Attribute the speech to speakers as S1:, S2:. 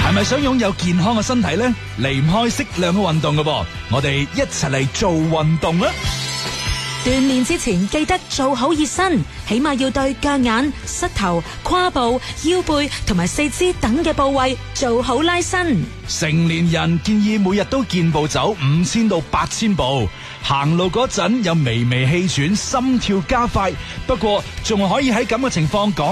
S1: 係咪想擁有健康嘅身體呢？離唔開適量嘅運動㗎噃，我哋一齊嚟做運動啦！
S2: 鍛煉之前記得做好熱身，起碼要對腳眼、膝頭、胯部、腰背同埋四肢等嘅部位做好拉伸。
S1: 成年人建議每日都健步走5000到8000步，行路嗰陣有微微氣喘，心跳加快，不過仲可以喺咁嘅情況講